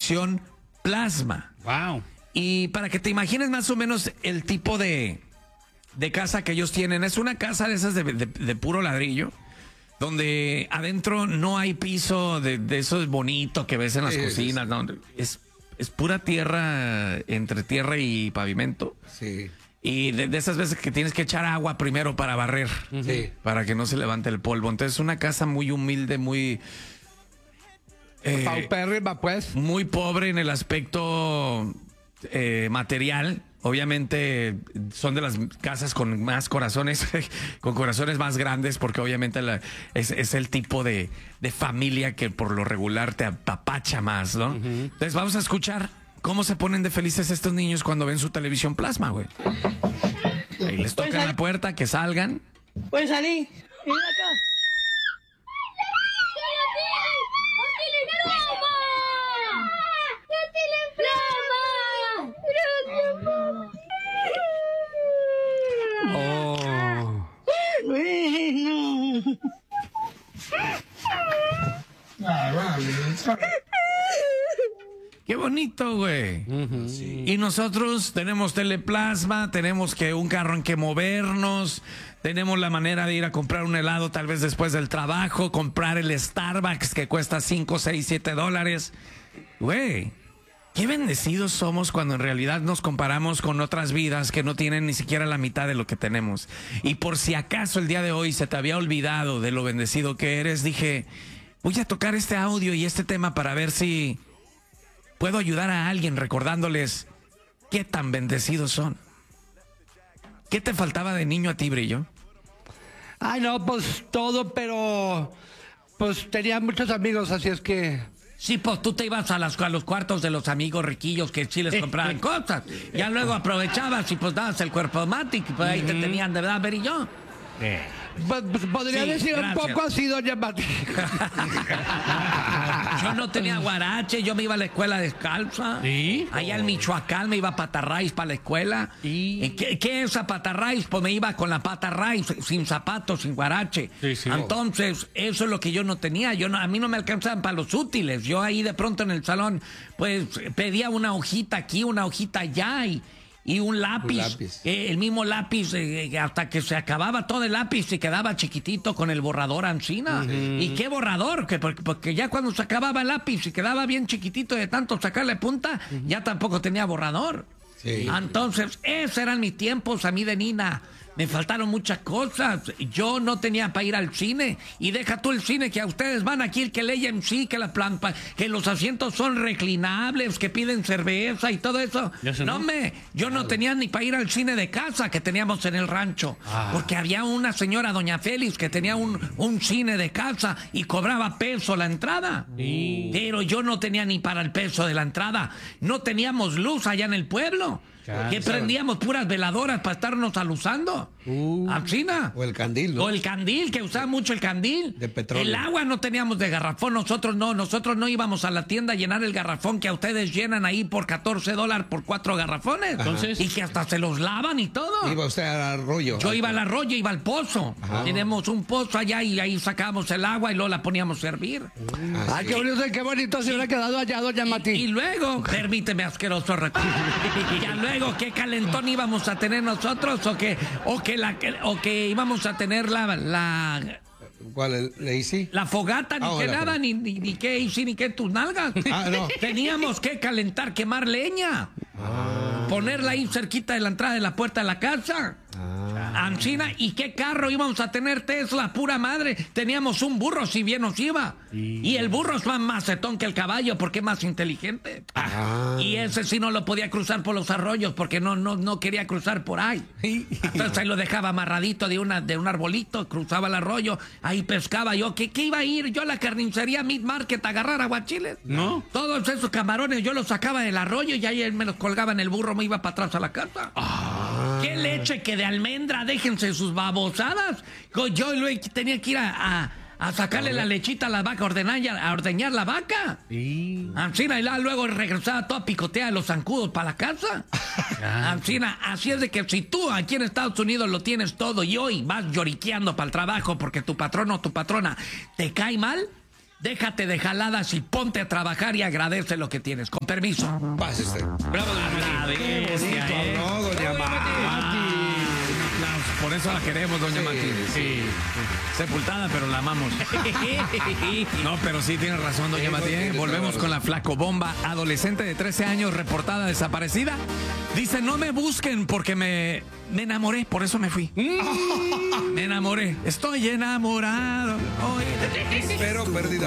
televisión plasma. Wow. Y para que te imagines más o menos el tipo de casa que ellos tienen, es una casa de esas de puro ladrillo, donde adentro no hay piso de esos bonitos que ves en las cocinas, ¿no? Es pura tierra, entre tierra y pavimento. Sí. Y de esas veces que tienes que echar agua primero para barrer, para que no se levante el polvo. Entonces es una casa muy humilde, muy... paupérrima, pues. Muy pobre en el aspecto material. Obviamente son de las casas con más corazones, con corazones más grandes, porque obviamente es el tipo de familia que por lo regular te apapacha más, ¿no? Entonces vamos a escuchar cómo se ponen de felices estos niños cuando ven su televisión plasma, güey. Ahí les tocan la puerta, que salgan. Pues salí. Ven acá. Oh. Qué bonito, güey. Sí. Y nosotros tenemos teleplasma, tenemos que un carro en que movernos, tenemos la manera de ir a comprar un helado tal vez después del trabajo, comprar el Starbucks que cuesta 5, 6, 7 dólares. Güey, qué bendecidos somos cuando en realidad nos comparamos con otras vidas que no tienen ni siquiera la mitad de lo que tenemos. Y por si acaso el día de hoy se te había olvidado de lo bendecido que eres, dije, voy a tocar este audio y este tema para ver si puedo ayudar a alguien recordándoles qué tan bendecidos son. ¿Qué te faltaba de niño a ti, Brillo? Ay, no, pues todo, pero pues tenía muchos amigos, así es que... Sí, pues tú te ibas a los cuartos de los amigos riquillos que sí les compraban cosas. Ya luego aprovechabas y pues dabas el cuerpo matic, pues ahí te tenían de verdad, Brillo. Pues, podría decir gracias. un poco así, doña Mati. Yo no tenía guarache, yo me iba a la escuela descalza. ¿Sí? Allá en Michoacán me iba a Patarraíz para la escuela. ¿Y? ¿Qué es a Patarraíz? Pues me iba con la Patarraíz, sin zapatos, sin guarache. Sí, sí. Entonces, eso es lo que yo no tenía. A mí no me alcanzaban para los útiles. Yo ahí de pronto en el salón, pues pedía una hojita aquí, una hojita allá y un lápiz. El mismo lápiz, hasta que se acababa todo el lápiz y quedaba chiquitito con el borrador ancina. ¿Y qué borrador? Porque ya cuando se acababa el lápiz y quedaba bien chiquitito de tanto sacarle punta, ya tampoco tenía borrador. Sí. Entonces, esos eran mis tiempos a mí de nina. Me faltaron muchas cosas. Yo no tenía para ir al cine. Y deja tú el cine, que a ustedes van aquí el que lee en sí, que que los asientos son reclinables, que piden cerveza y todo eso. Yo no tenía ni para ir al cine de casa que teníamos en el rancho. Porque había una señora, doña Félix, que tenía un cine de casa y cobraba peso la entrada. Pero yo no tenía ni para el peso de la entrada. No teníamos luz allá en el pueblo. Que prendíamos puras veladoras para estarnos aluzando. ¿Alcina? O el candil, ¿no? O el candil, que usaba mucho el candil. De petróleo. El agua no teníamos de garrafón, nosotros no íbamos a la tienda a llenar el garrafón que a ustedes llenan ahí por $14 por 4 garrafones. Entonces, y que hasta se los lavan y todo. Iba usted al arroyo. Yo iba al arroyo, iba al pozo. Tenemos un pozo allá y ahí sacábamos el agua y luego la poníamos a hervir. Ay, qué bonito se hubiera quedado allá, doña Mati. Y luego, permíteme, asqueroso recuerdo. Ya luego, ¿qué calentón íbamos a tener nosotros? ¿O que íbamos a tener ¿Cuál? la fogata, ni que nada, ni que Easy, ni que tus nalgas. No. Teníamos que calentar, quemar leña. Ponerla ahí cerquita de la entrada de la puerta de la casa. Ancina, ¿y qué carro íbamos a tener? Tesla, pura madre. Teníamos un burro, si bien nos iba. Y el burro es más macetón que el caballo porque es más inteligente. Y ese sí no lo podía cruzar por los arroyos porque no quería cruzar por ahí. Entonces ahí lo dejaba amarradito de un arbolito, cruzaba el arroyo, ahí pescaba yo. ¿Qué iba a ir yo a la carnicería Meat Market a agarrar aguachiles? No. Todos esos camarones yo los sacaba del arroyo y ahí él me los colgaba en el burro, me iba para atrás a la casa. ¡Qué leche que de almendra! Déjense sus babosadas. Yo luego tenía que ir a sacarle la lechita a la vaca, a ordeñar la vaca. Ancina, y luego regresaba toda picoteada de los zancudos para la casa. Ancina, así es de que si tú aquí en Estados Unidos lo tienes todo y hoy vas lloriqueando para el trabajo porque tu patrón o tu patrona te cae mal, déjate de jaladas y ponte a trabajar y agradece lo que tienes. Con permiso. Pásese. Bravo, doña Mati. Qué bonito, No, doña Mati. Por eso la queremos, doña Mati. Sí. Sepultada, pero la amamos. No, pero sí tiene razón, doña Mati. Volvemos con la flacobomba, adolescente de 13 años reportada desaparecida. Dice, no me busquen porque me enamoré, por eso me fui. Me enamoré. Estoy enamorado. Pero perdida.